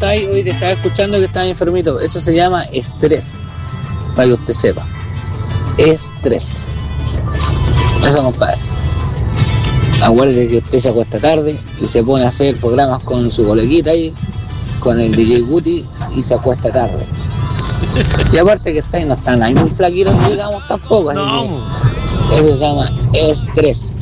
estás? Hoy te estaba escuchando que estás enfermito. Eso se llama estrés, para que usted sepa. Estrés. Eso, compadre. Acuérdese que usted se acuesta tarde y se pone a hacer programas con su coleguita ahí, con el DJ Guti, y se acuesta tarde. Y aparte que está ahí, no están ahí muy flaquitos, digamos, tampoco. No. Eso se llama estrés.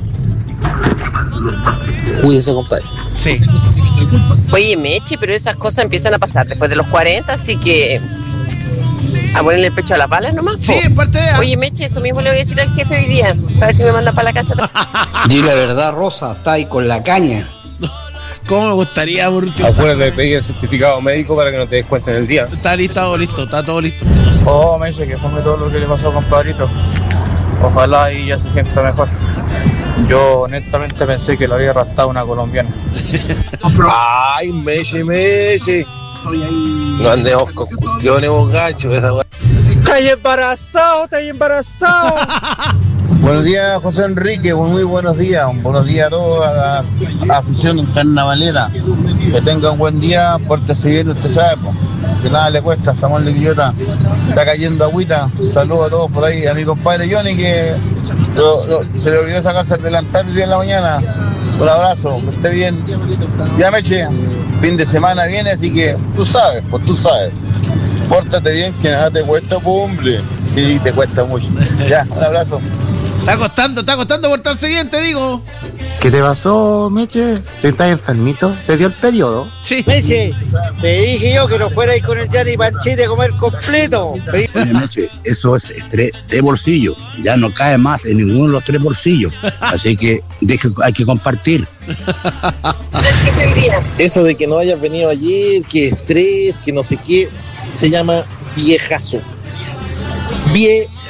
Cuídese, compadre. Sí. Oye, Meche, pero esas cosas empiezan a pasar después de los 40, así que a ponerle el pecho a las balas nomás. Sí, en parte de... Oye, Meche, eso mismo le voy a decir al jefe hoy día, a ver si me manda para la casa. Di la verdad, Rosa, está ahí con la caña. ¿Cómo me gustaría, por último? Acuérdate de pedir el certificado médico para que no te des cuenta en el día. Está listo, está todo listo. Oh, me dice que fue todo lo que le pasó, compadrito. Ojalá y ya se sienta mejor. Yo honestamente pensé que lo había arrastrado una colombiana. Ay, Messi. No andemos con cuestiones, vos gachos, esa weá. ¡Estás embarazado! Buenos días, José Enrique, muy buenos días. Buenos días a toda la afición carnavalera. Que tengan un buen día, pórtese bien, usted sabe, po. Que nada le cuesta, Samuel de Quillota. Está cayendo agüita. Saludos a todos por ahí. A mi compadre Johnny, que se le olvidó sacarse el delantal el día en la mañana. Un abrazo, que esté bien. Ya, Meche, fin de semana viene, así que tú sabes. Pórtate bien, que nada te cuesta, hombre. Sí, te cuesta mucho. Ya, un abrazo. Está costando portarse bien, te digo. ¿Qué te pasó, Meche? ¿Estás enfermito? ¿Te dio el periodo? Sí. Meche, te dije yo que no fuera ahí con el Gianni Panchete a comer completo. Oye, Meche, eso es estrés de bolsillo. Ya no cae más en ninguno de los 3 bolsillos. Así que hay que compartir. Eso de que no hayas venido ayer, que estrés, que no sé qué, se llama viejazo. Viejazo.